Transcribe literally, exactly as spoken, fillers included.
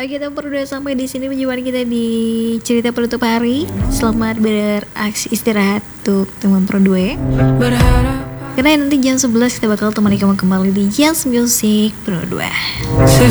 Oke, kita berdua sampai di sini perjumpaan kita di cerita penutup hari. Selamat beraksi istirahat untuk teman berdua. Berharap karena nanti jam sebelas kita bakal temani kamu kembali di Jazz Music Pro dua.